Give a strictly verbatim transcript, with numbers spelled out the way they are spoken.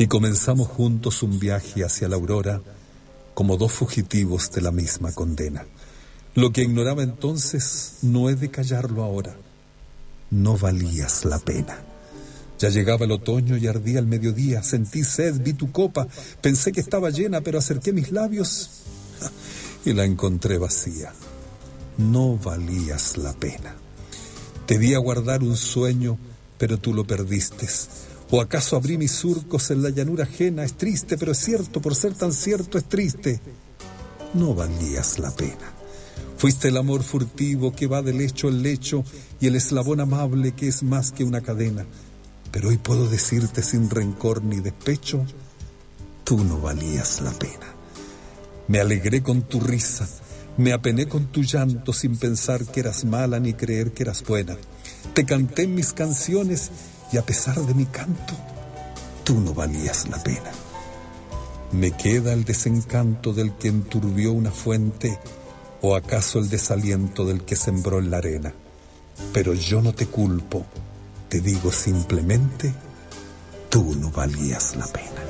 y comenzamos juntos un viaje hacia la aurora como dos fugitivos de la misma condena. Lo que ignoraba entonces no he de callarlo ahora. No valías la pena. Ya llegaba el otoño y ardía el mediodía. Sentí sed, vi tu copa, pensé que estaba llena, pero acerqué mis labios y la encontré vacía. No valías la pena. Te di a guardar un sueño, pero tú lo perdiste. ¿O acaso abrí mis surcos en la llanura ajena? Es triste, pero es cierto, por ser tan cierto es triste. No valías la pena. Fuiste el amor furtivo que va del lecho al lecho y el eslabón amable que es más que una cadena. Pero hoy puedo decirte sin rencor ni despecho, tú no valías la pena. Me alegré con tu risa, me apené con tu llanto sin pensar que eras mala ni creer que eras buena. Te canté en mis canciones y a pesar de mi canto, tú no valías la pena. Me queda el desencanto del que enturbió una fuente, o acaso el desaliento del que sembró en la arena. Pero yo no te culpo, te digo simplemente, tú no valías la pena.